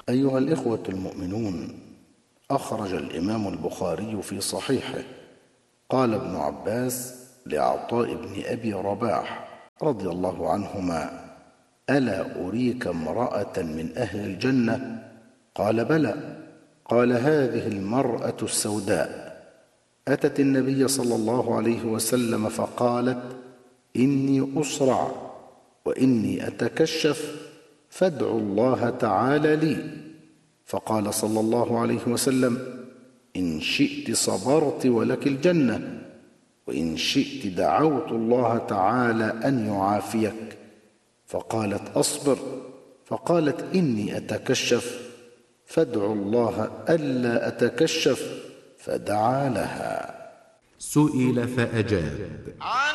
أيها الإخوة المؤمنون، أخرج الإمام البخاري في صحيحه قال ابن عباس لعطاء بن أبي رباح رضي الله عنهما: ألا أريك امرأة من أهل الجنة؟ قال: بلى. قال: هذه المرأة السوداء أتت النبي صلى الله عليه وسلم فقالت: إني أصرع وإني أتكشف فادعوا الله تعالى لي. فقال صلى الله عليه وسلم: إن شئت صبرت ولك الجنة، وإن شئت دعوت الله تعالى أن يعافيك. فقالت: أصبر. فقالت: إني أتكشف، فادعوا الله ألا أتكشف، فدعا لها. سئل فأجاب: